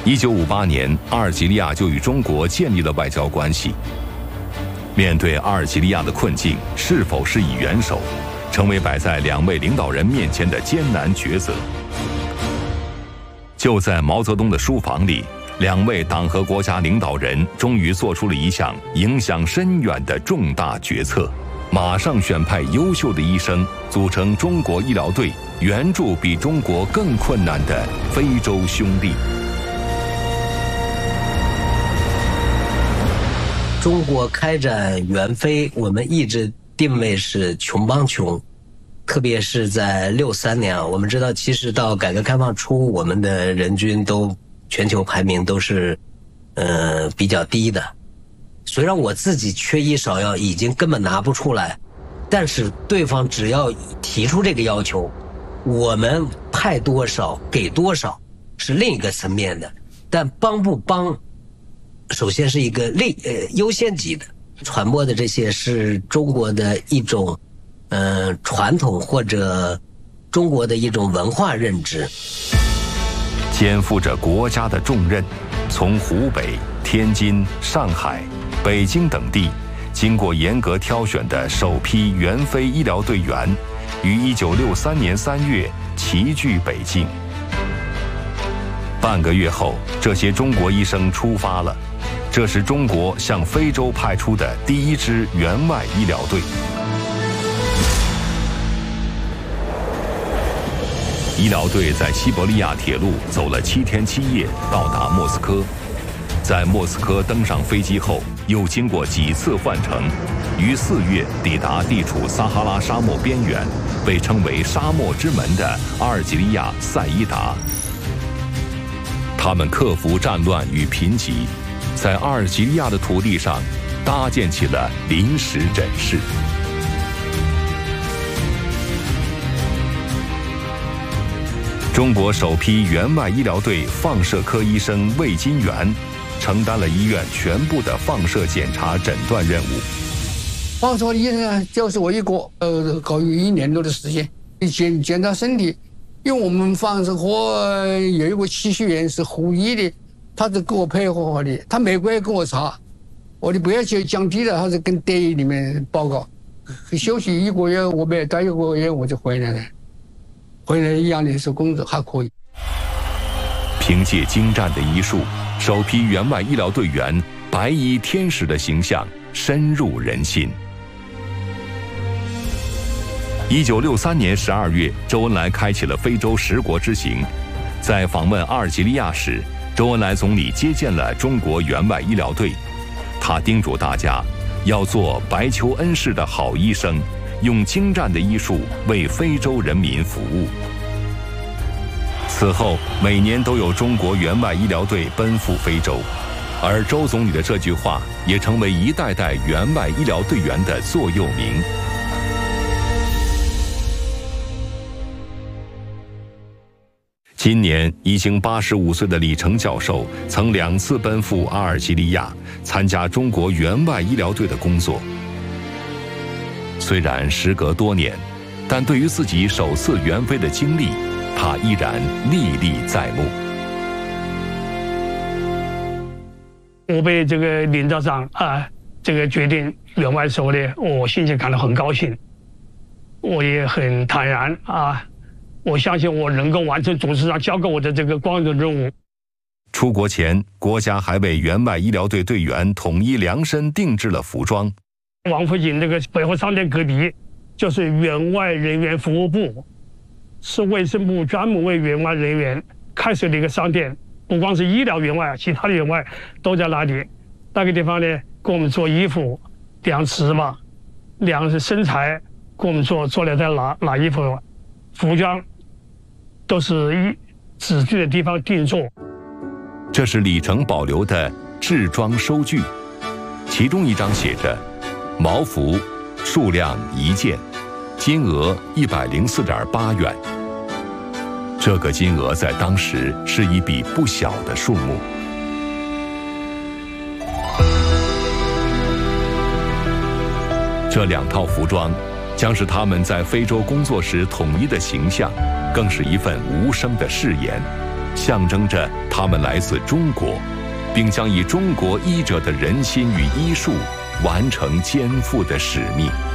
1958年，阿尔及利亚就与中国建立了外交关系。面对阿尔及利亚的困境，是否施以援手，成为摆在两位领导人面前的艰难抉择。就在毛泽东的书房里，两位党和国家领导人终于做出了一项影响深远的重大决策，马上选派优秀的医生组成中国医疗队，援助比中国更困难的非洲兄弟。 中国开展援非，我们一直定位是穷帮穷，特别是在63年啊，我们知道其实到改革开放初，我们的人均都全球排名都是比较低的。虽然我自己缺医少药已经根本拿不出来，但是对方只要提出这个要求，我们派多少给多少是另一个层面的，但帮不帮首先是一个优先级的。传播的这些是中国的一种传统或者中国的一种文化认知。 肩负着国家的重任，从湖北、天津、上海、北京等地经过严格挑选的首批援非医疗队员于1963年3月齐聚北京。半个月后，这些中国医生出发了。这是中国向非洲派出的第一支援外医疗队。医疗队在西伯利亚铁路走了7天7夜，到达莫斯科。在莫斯科登上飞机后，又经过几次换乘，于4月抵达地处撒哈拉沙漠边缘、被称为沙漠之门的阿尔及利亚塞伊达。他们克服战乱与贫瘠，在阿尔及利亚的土地上搭建起了临时诊室。中国首批援外医疗队放射科医生魏金元承担了医院全部的放射检查诊断任务。 放射医生就是我一个，搞1年多的时间，检查身体。因为我们放射科有一个期序员是胡医的，他是跟我配合的，他每个月跟我查，我的不要求降低了，他是跟队里面报告。休息1个月，我没待1个月我就回来了，回来一样的是工作还可以。 凭借精湛的医术，首批援外医疗队员白衣天使的形象深入人心。1963年12月，周恩来开启了非洲10国之行。在访问阿尔及利亚时，周恩来总理接见了中国援外医疗队。他叮嘱大家要做白求恩式的好医生，用精湛的医术为非洲人民服务。此后，每年都有中国援外医疗队奔赴非洲，而周总理的这句话也成为一代代援外医疗队员的座右铭。今年已经85岁的李成教授曾2次奔赴阿尔及利亚，参加中国援外医疗队的工作。虽然时隔多年，但对于自己首次援非的经历，他依然历历在目。 我被这个领导长这个决定援外的时候呢，我心情感到很高兴，我也很坦然我相信我能够完成董事长交给我的这个光荣任务。 出国前，国家还为援外医疗队队员统一量身定制了服装。 王府井那个百货商店隔壁就是援外人员服务部，是卫生部专门为援外人员开设的一个商店，不光是医疗援外，其他的援外都在那里。那个地方呢，给我们做衣服、量尺码、量身材，给我们做了在拿衣服、服装。都是指定的地方定做。 这是李成保留的制装收据，其中一张写着毛服，数量1件，金额104.8元。这个金额在当时是一笔不小的数目。这2套服装将是他们在非洲工作时统一的形象，更是一份无声的誓言。 象征着他们来自中国，并将以中国医者的人心与医术完成肩负的使命。